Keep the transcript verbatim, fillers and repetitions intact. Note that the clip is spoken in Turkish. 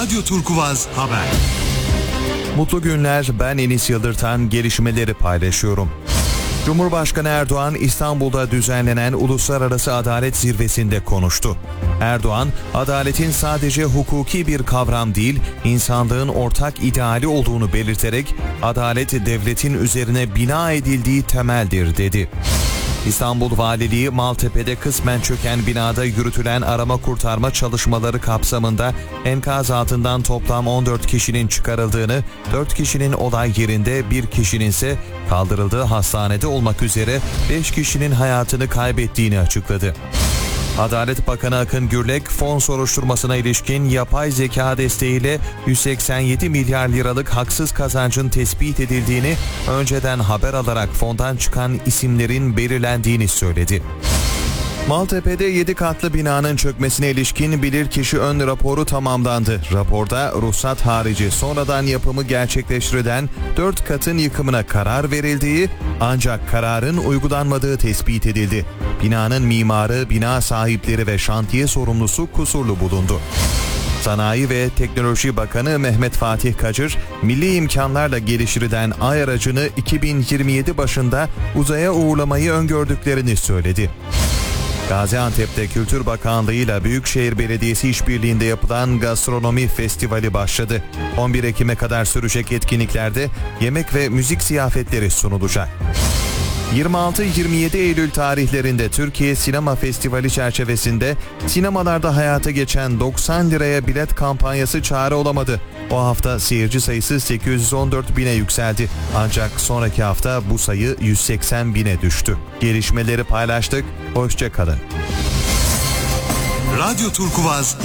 Radyo Turkuvaz Haber. Mutlu günler, ben Enis Yıldırtan, gelişmeleri paylaşıyorum. Cumhurbaşkanı Erdoğan, İstanbul'da düzenlenen Uluslararası Adalet Zirvesi'nde konuştu. Erdoğan, adaletin sadece hukuki bir kavram değil, insanlığın ortak ideali olduğunu belirterek, adalet devletin üzerine bina edildiği temeldir dedi. İstanbul Valiliği, Maltepe'de kısmen çöken binada yürütülen arama kurtarma çalışmaları kapsamında enkaz altından toplam on dört kişinin çıkarıldığını, dört kişinin olay yerinde, bir kişinin ise kaldırıldığı hastanede olmak üzere beş kişinin hayatını kaybettiğini açıkladı. Adalet Bakanı Akın Gürlek, fon soruşturmasına ilişkin yapay zeka desteğiyle yüz seksen yedi milyar liralık haksız kazancın tespit edildiğini, önceden haber alarak fondan çıkan isimlerin belirlendiğini söyledi. Maltepe'de yedi katlı binanın çökmesine ilişkin bilirkişi ön raporu tamamlandı. Raporda ruhsat harici sonradan yapımı gerçekleştirilen dört katın yıkımına karar verildiği, ancak kararın uygulanmadığı tespit edildi. Binanın mimarı, bina sahipleri ve şantiye sorumlusu kusurlu bulundu. Sanayi ve Teknoloji Bakanı Mehmet Fatih Kacır, milli imkanlarla geliştirilen Ay aracını iki bin yirmi yedi başında uzaya uğurlamayı öngördüklerini söyledi. Gaziantep'te Kültür Bakanlığı ile Büyükşehir Belediyesi işbirliğinde yapılan Gastronomi Festivali başladı. on bir Ekim'e kadar sürecek etkinliklerde yemek ve müzik ziyafetleri sunulacak. yirmi altı yirmi yedi Eylül tarihlerinde Türkiye Sinema Festivali çerçevesinde sinemalarda hayata geçen doksan liraya bilet kampanyası çare olamadı. O hafta seyirci sayısı sekiz yüz on dört bine yükseldi. Ancak sonraki hafta bu sayı yüz seksen bine düştü. Gelişmeleri paylaştık. Hoşça kalın. Radyo Turkuvaz